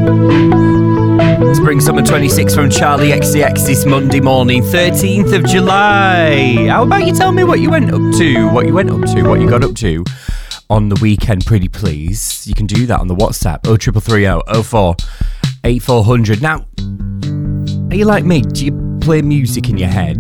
Spring Summer 26 from Charlie XCX this Monday morning, 13th of July. How about you tell me what you went up to, what you got up to on the weekend, pretty please. You can do that on the WhatsApp, 0330 04 8400. Now, are you like me? Do you play music in your head?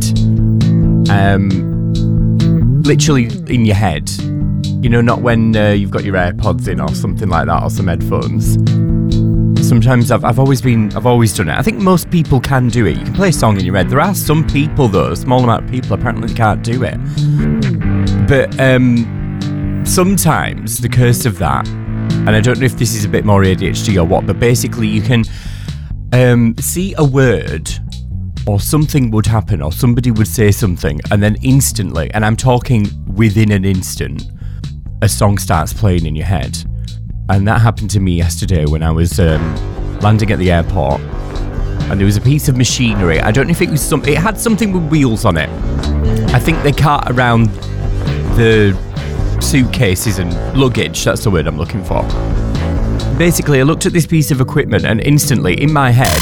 Literally in your head. You know, not when you've got your AirPods in or something like that, or some headphones. Sometimes I've always done it. I think most people can do it. You can play a song in your head. There are some people though, a small amount of people apparently can't do it. But sometimes the curse of that, and I don't know if this is a bit more ADHD or what, but basically you can see a word or something would happen or somebody would say something and then instantly, and I'm talking within an instant, a song starts playing in your head. And that happened to me yesterday when I was landing at the airport, and there was a piece of machinery. I don't know if it was it had something with wheels on it. I think they cart around the suitcases and luggage. That's the word I'm looking for. Basically, I looked at this piece of equipment and instantly, in my head,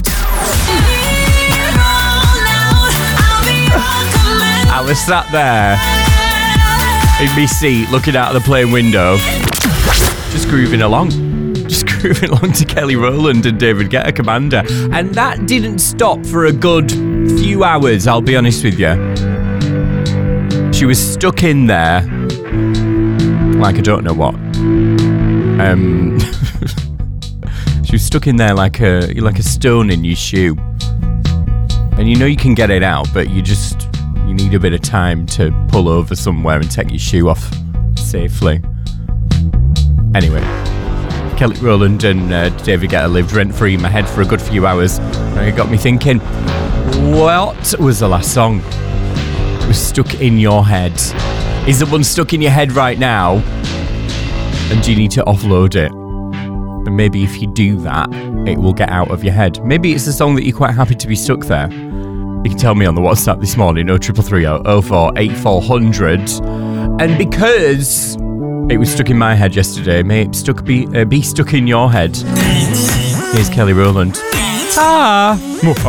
I was sat there in my seat looking out of the plane window, just grooving along to Kelly Rowland and David Guetta, Commander. And that didn't stop for a good few hours, I'll be honest with you. She was stuck in there like I don't know what. She was stuck in there like a stone in your shoe. And you know you can get it out, but you need a bit of time to pull over somewhere and take your shoe off safely. Anyway, Kelly Rowland and David Guetta lived rent-free in my head for a good few hours. And it got me thinking, what was the last song that was stuck in your head? Is the one stuck in your head right now? And do you need to offload it? And maybe if you do that, it will get out of your head. Maybe it's a song that you're quite happy to be stuck there. You can tell me on the WhatsApp this morning, 0330 04 8400. And because it was stuck in my head yesterday, may it be stuck in your head. Here's Kelly Rowland. Ta!